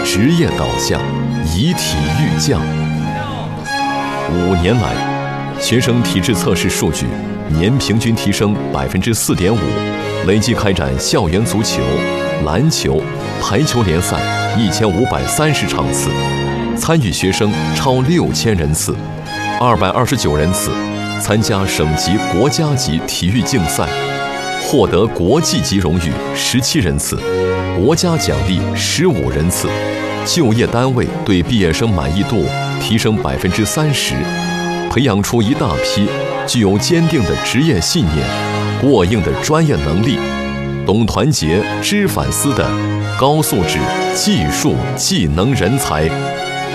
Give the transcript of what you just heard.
职业导向，以体育降。5年来，学生体质测试数据年平均提升4.5%，累计开展校园足球、篮球、排球联赛1530场次，参与学生超6000人次，229人次参加省级、国家级体育竞赛，获得国际级荣誉17人次，国家奖励15人次。就业单位对毕业生满意度提升30%，培养出一大批具有坚定的职业信念、过硬的专业能力、懂团结、知反思的高素质技术技能人才。